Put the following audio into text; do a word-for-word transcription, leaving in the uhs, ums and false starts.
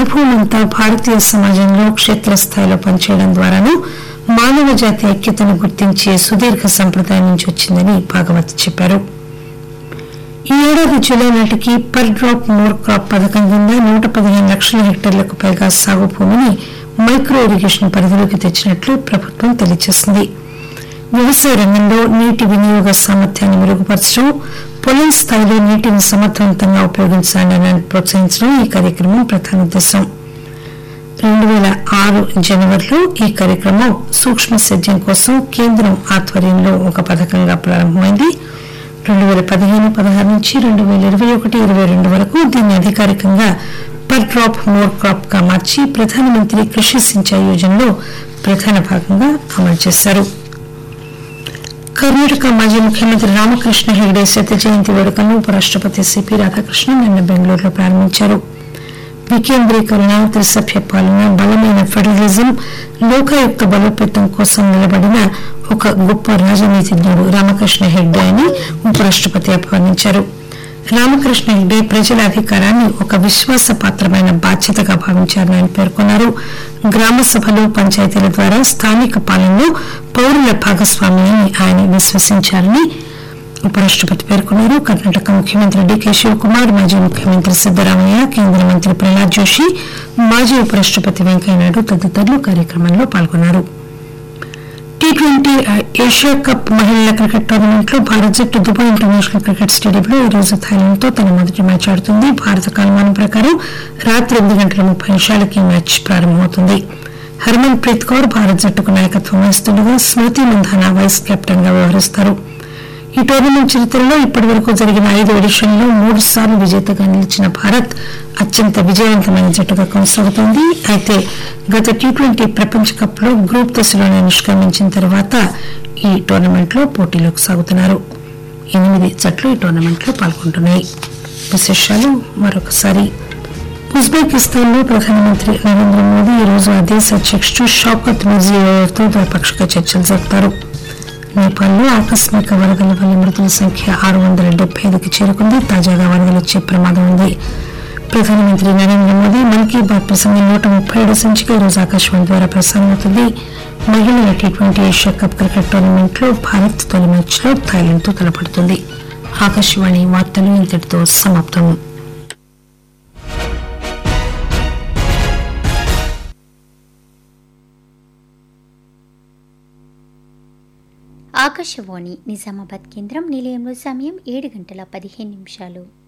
అనుభవం అంతా భారతీయ సమాజంలో క్షేత్రస్థాయిలో పనిచేయడం ద్వారాను మానవ జాతి ఐక్యతను గుర్తించే సుదీర్ఘ సంప్రదాయం నుంచి వచ్చిందని భాగవత్ చెప్పారు. ఈ ఏడాది జూలై నాటికి పర్ డ్రాప్ మోర్ క్రాప్ పథకం కింద నూట పదిహేను లక్షల హెక్టార్లకు పైగా సాగు భూమిని మైక్రో ఇరిగేషన్ పరిధిలోకి తెచ్చినట్లు ప్రభుత్వం తెలియజేసింది. వ్యవసాయ రంగంలో నీటి వినియోగ సామర్థ్యాన్ని మెరుగుపరచడం, పొలం స్థాయిలో నీటిని సమర్థవంతంగా ఉపయోగించాలని ప్రోత్సహించడం ఈ కార్యక్రమం ప్రధాన ఉద్దేశం. రెండు పేల ఆరు జనవరిలో ఈ కార్యక్రమం సూక్ష్మ సేద్యం కోసం కేంద్రం ఆధ్వర్యంలో ఒక పథకంగా ప్రారంభమైంది. రెండు పేల పదిహేను పదహారు నుంచి రెండు పేల ఇరవై ఒకటి ఇరవై రెండు వరకు దీన్ని అధికారికంగా పర్ డ్రాప్ మోర్ క్రాప్ గా మార్చి ప్రధానమంత్రి కృషి సించాయి యోజనలో ప్రధాన భాగంగా అమలు చేశారు. కర్ణాటక మాజీ ముఖ్యమంత్రి రామకృష్ణ హెగ్డే శత జయంతి వేడుకలను ఉపరాష్టపతి సిపి రాధాకృష్ణన్ నిన్న బెంగళూరులో ప్రారంభించారు. వికేంద్రీకరణ, త్రిసభ్య పాలన, బలమైన ఫెడరలిజం, లోకాయుక్త బలోపేతం కోసం నిలబడిన ఒక గొప్ప రాజనీతిజ్ఞుడు రామకృష్ణ హెగ్డే అని ఉపరాష్టపతి అభివర్ణించారు. రామకృష్ణ హెగ్డే ప్రజల అధికారాన్ని ఒక విశ్వాసపాత్రమైన బాధ్యతగా భావించారని ఆయన పేర్కొన్నారు. గ్రామ సభలు, పంచాయతీల ద్వారా స్థానిక పాలనలో పౌరుల భాగస్వామ్యాన్ని ఆయన విశ్వసించారని ఉపరాష్టపతి పేర్కొన్నారు. కర్ణాటక ముఖ్యమంత్రి డీకే శివకుమార్, మాజీ ముఖ్యమంత్రి సిద్దరామయ్య, కేంద్ర మంత్రి ప్రహ్లాద్ జోషి, మాజీ ఉపరాష్టపతి వెంకయ్యనాయుడు తదితరులు కార్యక్రమంలో పాల్గొన్నారు. టీ ట్వంటీ ఏషియా కప్ మహిళల క్రికెట్ టోర్నమెంట్ లో భారత జట్టు దుబాయ్ ఇంటర్నేషనల్ క్రికెట్ స్టేడియంలో ఈ రోజు థాయిలాండ్ తో తన మొదటి మ్యాచ్ ఆడుతుంది. భారత కాలమానం ప్రకారం రాత్రి ఎనిమిది గంటల ముప్పై నిమిషాలకి ఈ మ్యాచ్ ప్రారంభమవుతుంది. హర్మన్ ప్రీత్ కౌర్ భారత జట్టుకు నాయకత్వం వహిస్తుండగా స్మృతి మంధానా వైస్ కెప్టెన్ గా వ్యవహరిస్తారు. ఈ టోర్నమెంట్ చరిత్రలో ఇప్పటి వరకు జరిగిన ఐదు ఎడిషన్లలో మూడు సార్లు విజేతగా నిలిచిన భారత్ అత్యంత విజయవంతమైన జట్టుగా కొనసాగుతోంది. అయితే గత టీ ట్వంటీ ప్రపంచ కప్ లో గ్రూప్ దశలోనే నిష్క్రమించిన తర్వాత ఈ టోర్నమెంట్ లో పోటీలోకి సాగుతున్నారు. ఎనిమిది జట్లు ఈ టోర్నమెంట్ లో పాల్గొంటున్నాయి. విశేషాలు మరొకసారి. ఉజ్బెకిస్తాన్ లో ప్రధానమంత్రి నరేంద్ర మోదీ ఈ రోజు ఆ దేశ అధ్యక్షుడు షౌకత్ మిర్జియోయేవ్ తో ద్వైపాక్షిక చర్చలు జరుపుతారు. నేపాల్లో ఆకస్మిక వరదల వల్ల మృతుల సంఖ్య ఆరు వందల డెబ్బై ఐదుకి చేరుకుంది. తాజాగా వరదలు వచ్చే ప్రమాదం ఉంది. ప్రధానమంత్రి నరేంద్ర మోదీ మన్ కీ బాత్ ప్రసంగం నూట ముప్పై ఏడు సంచిక ఈరోజు ఆకాశవాణి ద్వారా ప్రసారమవుతుంది. మహిళల T twenty Asia cup cricket tournament లో భారత్ తొలి మ్యాచ్ లో థాయిలాండ్ తో తలపడుతుంది. ఆకాశవాణి వార్తలు ఇంతటితో సమాప్తం. ఆకాశవాణి నిజామాబాద్ కేంద్రం నిలయంలో సమయం ఏడు గంటల పదిహేను నిమిషాలు.